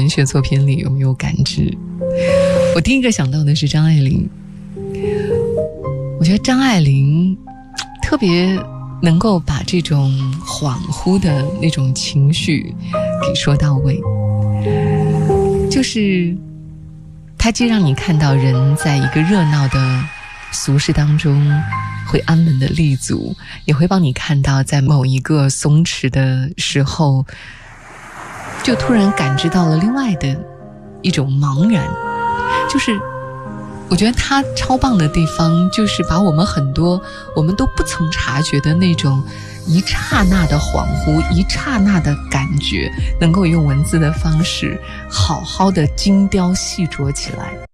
文学作品里有没有感知？我第一个想到的是张爱玲。我觉得张爱玲特别能够把这种恍惚的那种情绪给说到位，就是她既让你看到人在一个热闹的俗世当中会安稳的立足，也会帮你看到在某一个松弛的时候就突然感知到了另外的一种茫然。就是我觉得他超棒的地方，就是把我们很多我们都不曾察觉的那种一刹那的恍惚，一刹那的感觉，能够用文字的方式好好的精雕细琢起来。